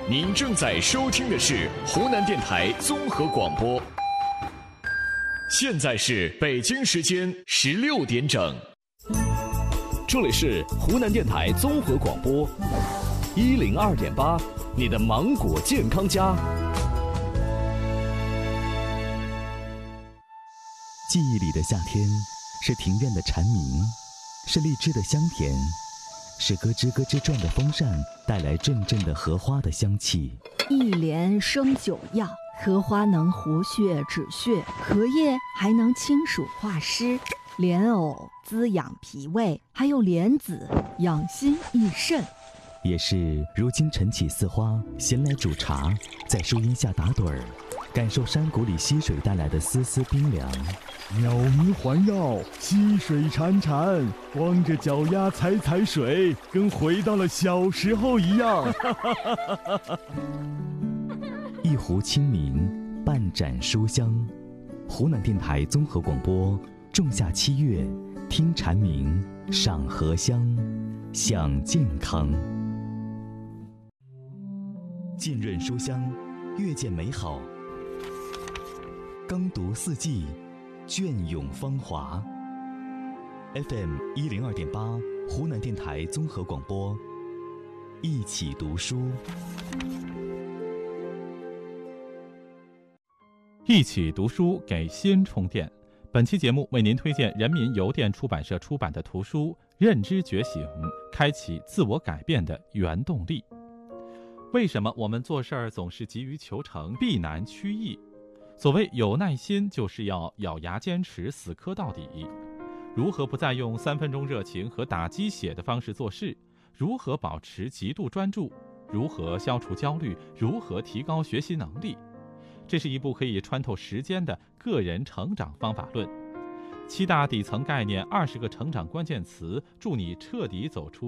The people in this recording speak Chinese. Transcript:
您正在收听的是湖南电台综合广播，现在是北京时间16点整，这里是湖南电台综合广播102.8，你的芒果健康家。 记忆里的夏天，是庭院的蝉鸣，是荔枝的香甜，是咯吱咯吱转的风扇带来阵阵的荷花的香气。 一莲生9药，荷花能活血止血，荷叶还能清暑化湿，莲藕滋养脾胃，还有莲子养心益肾。 也是如今晨起似花，闲来煮茶，在树荫下打盹儿，感受山谷里溪水带来的丝丝冰凉。 鸟鸣环绕，溪水潺潺，光着脚丫踩水，跟回到了小时候一样。 一壶清明，半盏书香。湖南电台综合广播，仲夏7月，听蝉鸣，赏荷香，享健康。浸润书香，阅见美好。耕读四季，隽永芳华。FM 102.8，湖南电台综合广播，一起读书。 一起读书，给心充电。本期节目为您推荐人民邮电出版社出版的图书《认知觉醒：开启自我改变的原动力》。为什么我们做事儿总是急于求成，避难趋易？所谓有耐心，就是要咬牙坚持，死磕到底。如何不再用3分钟热情和打鸡血的方式做事？如何保持极度专注？如何消除焦虑？如何提高学习能力？这是一部可以穿透时间的个人成长方法论，7大底层概念，20个成长关键词，助你彻底走出